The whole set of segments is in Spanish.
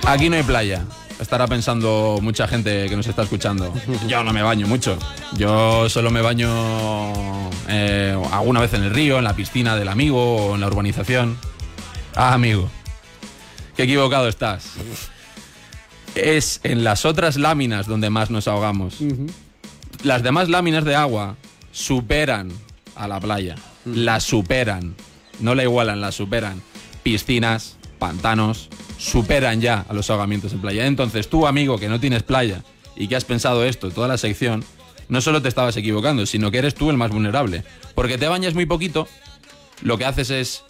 Aquí no hay playa. Estará pensando mucha gente que nos está escuchando. Yo no me baño mucho. Yo solo me baño alguna vez en el río, en la piscina del amigo o en la urbanización. Ah, amigo, qué equivocado estás. Es en las otras láminas donde más nos ahogamos. Las demás láminas de agua superan a la playa. La superan. No la igualan, la superan. Piscinas, pantanos, superan ya a los ahogamientos en playa. Entonces tú, amigo, que no tienes playa y que has pensado esto toda la sección, no solo te estabas equivocando, sino que eres tú el más vulnerable. Porque te bañas muy poquito, lo que haces es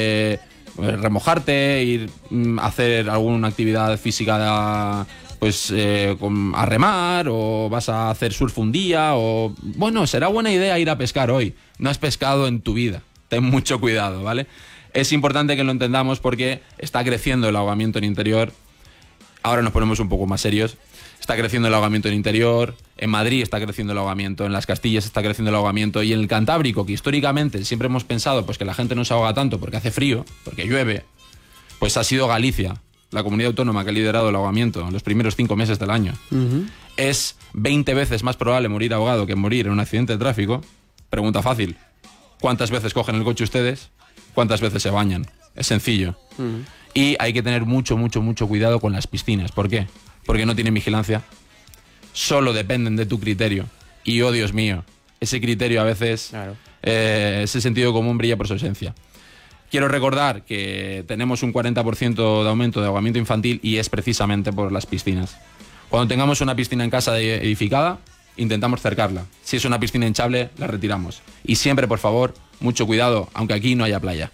remojarte, ir a hacer alguna actividad física, pues a remar, o vas a hacer surf un día, o bueno, será buena idea ir a pescar hoy. No has pescado en tu vida, ten mucho cuidado, ¿vale? Es importante que lo entendamos porque está creciendo el ahogamiento en interior. Ahora nos ponemos un poco más serios. Está creciendo el ahogamiento en interior, en Madrid está creciendo el ahogamiento, en las Castillas está creciendo el ahogamiento, y en el Cantábrico, que históricamente siempre hemos pensado pues que la gente no se ahoga tanto porque hace frío, porque llueve, pues ha sido Galicia, la comunidad autónoma que ha liderado el ahogamiento en los primeros 5 meses del año. Es 20 veces más probable morir ahogado que morir en un accidente de tráfico. Pregunta fácil: ¿cuántas veces cogen el coche ustedes? ¿Cuántas veces se bañan? Es sencillo. Y hay que tener mucho cuidado con las piscinas. ¿Por qué? Porque no tienen vigilancia. Solo dependen de tu criterio. Y, oh Dios mío, ese criterio a veces, claro, ese sentido común brilla por su ausencia. Quiero recordar que tenemos un 40% de aumento de ahogamiento infantil y es precisamente por las piscinas. Cuando tengamos una piscina en casa edificada, intentamos cercarla. Si es una piscina hinchable, la retiramos. Y siempre, por favor, mucho cuidado, aunque aquí no haya playa.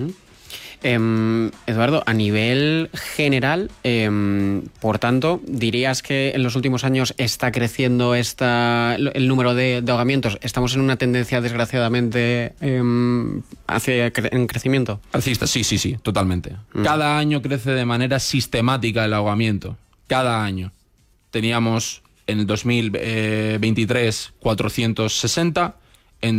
Eduardo, a nivel general, por tanto, ¿dirías que en los últimos años está creciendo el número de ahogamientos? ¿Estamos en una tendencia, desgraciadamente, hacia en crecimiento? Alcista, sí, totalmente. Cada año crece de manera sistemática el ahogamiento. Cada año. Teníamos en el 2023 460, en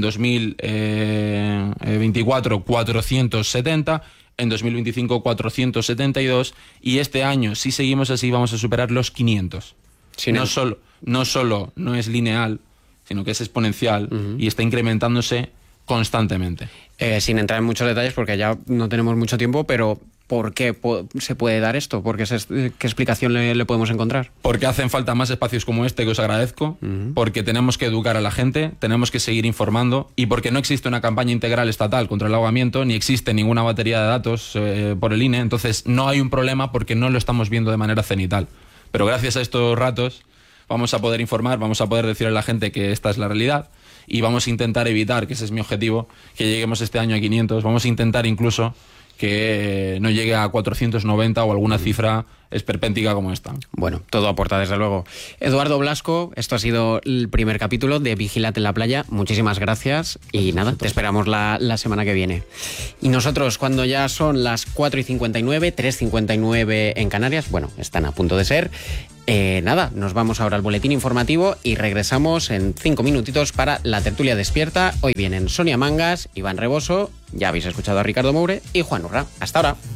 2024 470, en 2025 472, y este año, si seguimos así, vamos a superar los 500. Sí, no solo no es lineal, sino que es exponencial y está incrementándose constantemente. Sin entrar en muchos detalles, porque ya no tenemos mucho tiempo, pero ¿por qué se puede dar esto? ¿Qué explicación le podemos encontrar? Porque hacen falta más espacios como este, que os agradezco, porque tenemos que educar a la gente, tenemos que seguir informando, y porque no existe una campaña integral estatal contra el ahogamiento, ni existe ninguna batería de datos por el INE, entonces no hay un problema porque no lo estamos viendo de manera cenital. Pero gracias a estos ratos vamos a poder informar, vamos a poder decirle a la gente que esta es la realidad, y vamos a intentar evitar, que ese es mi objetivo, que lleguemos este año a 500, vamos a intentar incluso que no llegue a 490 o alguna cifra esperpéntica como esta. Bueno, todo aporta, desde luego. Eduardo Blasco, esto ha sido el primer capítulo de Vigílate en la playa. Muchísimas gracias y nada, te esperamos la semana que viene. Y nosotros, cuando ya son las 4:59, 3:59 en Canarias, bueno, están a punto de ser, nada, nos vamos ahora al boletín informativo y regresamos en 5 minutitos para la tertulia despierta. Hoy vienen Sonia Mangas, Iván Reboso, ya habéis escuchado a Ricardo Moure y Juan Urra. Hasta ahora.